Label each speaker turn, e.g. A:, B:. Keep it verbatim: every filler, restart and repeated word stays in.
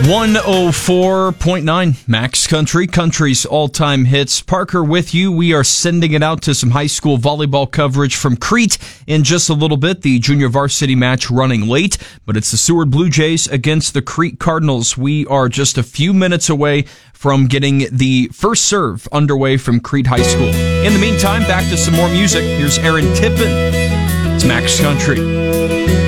A: one oh four point nine Max Country, country's all-time hits. Parker with you. We are sending it out to some high school volleyball coverage from Crete in just a little bit. The junior varsity match running late, but it's the Seward Blue Jays against the Crete Cardinals. We are just a few minutes away from getting the first serve underway from Crete High School. In the meantime, back to some more music. Here's Aaron Tippin. It's Max Country.